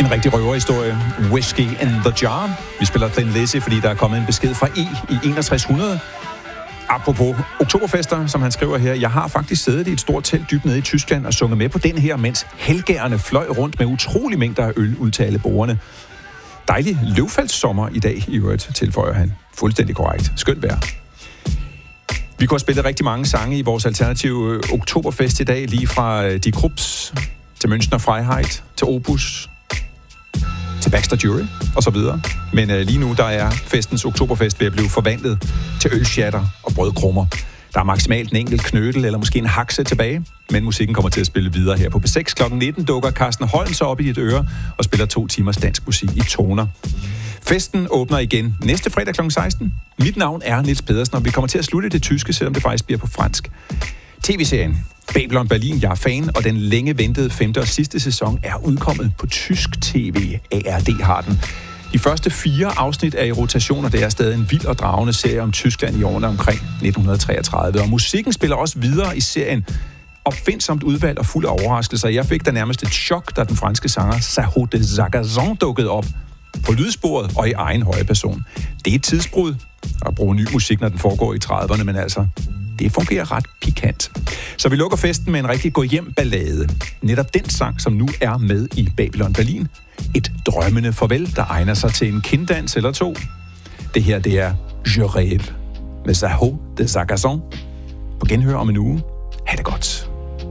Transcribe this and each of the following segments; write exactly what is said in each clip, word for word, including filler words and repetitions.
En rigtig røverhistorie. Whiskey in the Jar. Vi spiller Thin Lizzy, fordi der er kommet en besked fra E i enogtres hundrede. Apropos oktoberfester, som han skriver her. Jeg har faktisk siddet i et stort telt dybt nede i Tyskland og sunget med på den her, mens helgærerne fløj rundt med utrolig mængder af øl ud til alle bordene. Dejlig løvfaldssommer i dag, i øvrigt, tilføjer han. Fuldstændig korrekt. Skønt vejr. Vi kunne have spillet rigtig mange sange i vores alternative oktoberfest i dag, lige fra Die Krups til Münchner Freiheit, til Opus, til Baxter Jury og så videre. Men øh, lige nu, der er festens oktoberfest ved at blive forvandlet til ølshatter og brødkrummer. Der er maksimalt en enkelt knødel eller måske en hakse tilbage, men musikken kommer til at spille videre her på P seks. klokken nitten dukker Carsten Holm så op i dit øre og spiller to timers dansk musik i toner. Festen åbner igen næste fredag klokken seksten. Mit navn er Niels Pedersen, og vi kommer til at slutte det tyske, selvom det faktisk bliver på fransk. T V-serien Babylon Berlin, jeg er fan, og den længe ventede femte og sidste sæson er udkommet på tysk tv. A R D har den. De første fire afsnit er i rotation, og det er stadig en vild og dragende serie om Tyskland i årene omkring nitten treogtredive. Og musikken spiller også videre i serien. Opfindsomt udvalg og fuld af overraskelser. Jeg fik da nærmest et chok, da den franske sanger Saho de Zagazon dukkede op på lydsporet og i egen høje person. Det er et tidsbrud at bruge ny musik, når den foregår i trediverne, men altså, det fungerer ret pikant. Så vi lukker festen med en rigtig gå-hjem-ballade. Netop den sang, som nu er med i Babylon Berlin. Et drømmende farvel, der egner sig til en kinddans eller to. Det her, det er Je rêve med Saho de Zagazon. På genhør om en uge. Ha' det godt.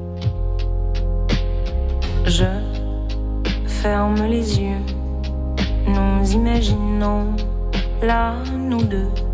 Je ferme les yeux, nous imaginons là, nous deux,